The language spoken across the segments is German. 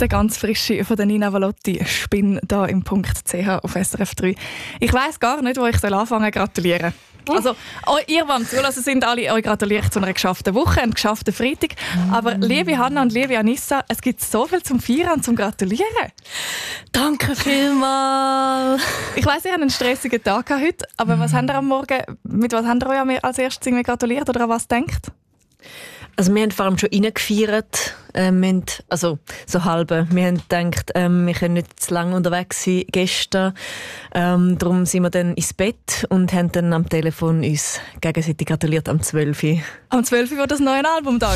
Der ganz frische von der Nina Valotti, Spinn, hier im .ch auf SRF 3. Ich weiss gar nicht, wo ich anfangen soll gratulieren. Also, ihr, die zulassen, sind alle, euch gratuliere ich zu einer geschafften Woche, einem geschafften Freitag. Aber liebe Hanna und liebe Anissa, es gibt so viel zum Feiern und zum Gratulieren. Danke vielmals. Ich weiss, ihr habt einen stressigen Tag heute, aber was habt ihr am Morgen, mit was habt ihr euch als erstes irgendwie gratuliert oder an was denkt? Also wir haben vor allem schon reingefeiert, also so halbe. Wir haben gedacht, wir können nicht zu lange unterwegs sein gestern. Darum sind wir dann ins Bett und haben dann am Telefon uns gegenseitig gratuliert am 12 Uhr. Am 12 Uhr, wo das neue Album da war.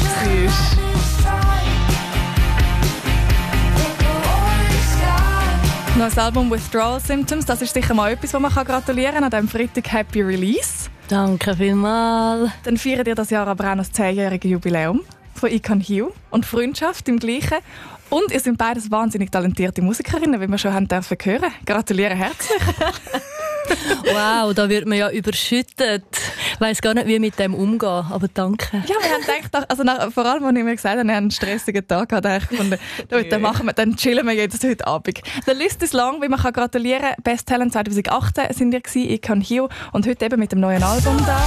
Neues Album Withdrawal Symptoms, das ist sicher mal etwas, wo man gratulieren kann. An diesem Freitag Happy Release. Danke vielmals. Dann feiert ihr das Jahr aber auch noch das 10-jährige Jubiläum von I Can Heal und Freundschaft im Gleichen. Und ihr seid beides wahnsinnig talentierte Musikerinnen, wie wir schon haben dürfen hören. Gratuliere herzlich. Wow, da wird man ja überschüttet. Ich weiss gar nicht, wie mit dem umgehen, aber danke. Ja, wir haben gedacht, also vor allem, als ich mir gesagt habe, wir haben einen stressigen Tag gehabt, habe ich gefunden, dann chillen wir jetzt heute Abend. Die Liste ist lang, wie man gratulieren kann. Best Talent 2018 sind ihr gewesen, I Can Heal. Und heute eben mit dem neuen Album da.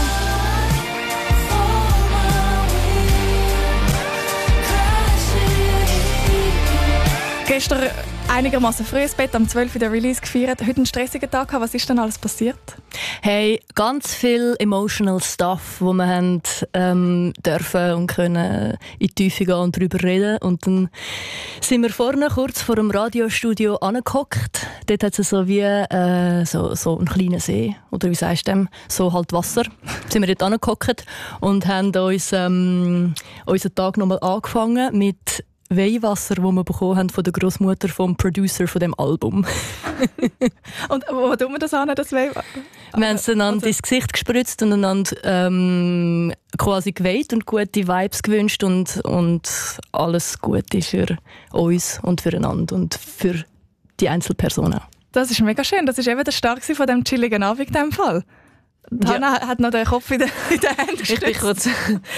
Gestern einigermaßen früh ins Bett, am 12 Uhr der Release gefeiert. Heute einen stressigen Tag gehabt. Was ist denn alles passiert? Hey, ganz viel emotional Stuff, wo wir haben, dürfen und können in die Tiefe gehen und darüber reden. Und dann sind wir vorne kurz vor dem Radiostudio angehockt. Dort hat es so wie so einen kleinen See, oder wie sagst du dem? So halt Wasser. Sind wir dort angehockt und haben uns unseren Tag nochmal angefangen mit Weihwasser, das wir bekommen haben von der Großmutter vom Producer von dem Album. Und wo tun wir das an, das Weihwasser? Wir haben es einander ins Gesicht gespritzt und einander quasi geweiht und gute Vibes gewünscht und alles Gute für uns und füreinander und für die Einzelpersonen. Das ist mega schön. Das war eben der Start von diesem chilligen Abend in diesem Fall. Hanna hat noch den Kopf in den Händen gestützt.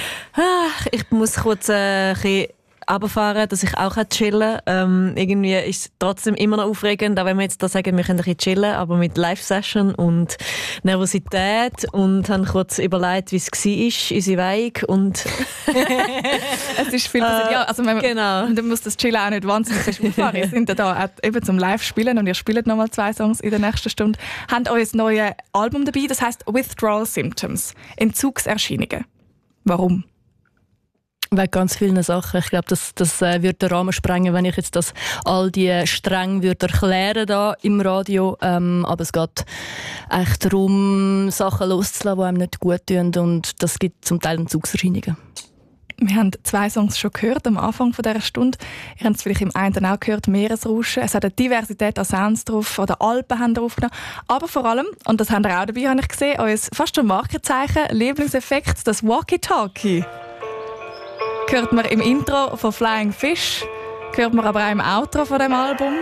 Ich muss kurz ein bisschen runterfahren, dass ich auch chillen kann. Irgendwie ist es trotzdem immer noch aufregend, auch wenn wir jetzt da sagen, wir können ein bisschen chillen, aber mit Live-Session und Nervosität und haben kurz überlegt, wie es war, unsere Weihung und es ist viel passiert. Ja, also genau. Man muss das Chillen auch nicht wahnsinnig fest auffahren. Wir sind da eben zum Live-Spielen und ihr spielt nochmal 2 Songs in der nächsten Stunde. Habt euer neues Album dabei, das heisst Withdrawal Symptoms. Entzugserscheinungen. Warum? Wegen ganz vielen Sachen. Ich glaube, das würde den Rahmen sprengen, wenn ich jetzt all die streng würde erklären da im Radio. Aber es geht eigentlich darum, Sachen loszulassen, die einem nicht gut tun. Und das gibt zum Teil Entzugserscheinungen. Wir haben 2 Songs schon gehört am Anfang dieser Stunde. Ihr habt es vielleicht im einen auch gehört, Meeresrauschen. Es hat eine Diversität an Sounds drauf, oder Alpen haben drauf genommen. Aber vor allem, und das habt ihr auch dabei, habe ich gesehen, euer fast schon Markenzeichen, Lieblingseffekt, das Walkie-Talkie. Hört man im Intro von Flying Fish, hört man aber auch im Outro von dem Album.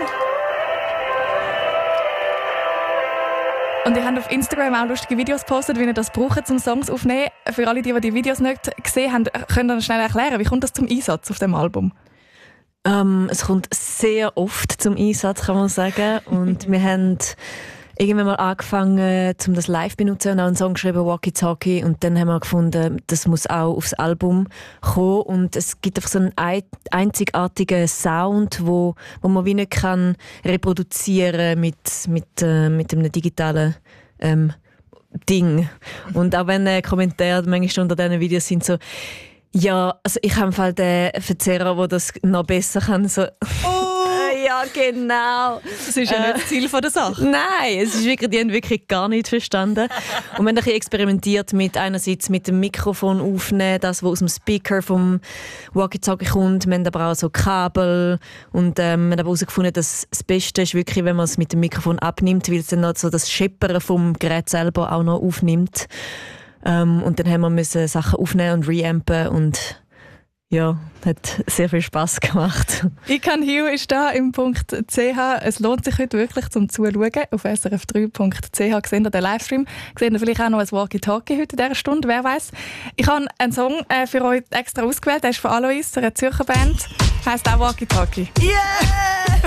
Und ihr habt auf Instagram auch lustige Videos gepostet, wie ihr das braucht, um Songs aufzunehmen. Für alle, die die Videos nicht gesehen haben, könnt ihr schnell erklären, wie kommt das zum Einsatz auf dem Album? Es kommt sehr oft zum Einsatz, kann man sagen. Und wir haben irgendwann mal angefangen, um das live zu benutzen und auch einen Song geschrieben, Walkie Talkie. Und dann haben wir gefunden, das muss auch aufs Album kommen. Und es gibt einfach so einen einzigartigen Sound, wo man wie nicht kann reproduzieren mit einem digitalen Ding. Und auch wenn Kommentare manchmal unter diesen Videos sind so, ja, also ich habe im Fall den Verzerrer, der das noch besser kann, so. Ja, genau. Das ist ja nicht das Ziel der Sache. Nein, es ist wirklich, die haben wirklich gar nicht verstanden. Und wir haben ein bisschen experimentiert mit einerseits mit dem Mikrofon aufnehmen, das, was aus dem Speaker vom Walkie-Talkie kommt. Wir haben aber auch so Kabel und wir haben aber herausgefunden, dass das Beste ist wirklich, wenn man es mit dem Mikrofon abnimmt, weil es dann noch so das Scheppern vom Gerät selber auch noch aufnimmt. Und dann haben wir Sachen aufnehmen und reampen und ja, hat sehr viel Spass gemacht. I Can Heal ist da im .ch. Es lohnt sich heute wirklich zum Zuschauen. Auf srf3.ch seht ihr den Livestream. Seht ihr vielleicht auch noch ein Walkie-Talkie heute in dieser Stunde, wer weiß. Ich habe einen Song für euch extra ausgewählt. Der ist von Alois, einer Zürcher Band. Heisst auch Walkie Talkie? Yeah!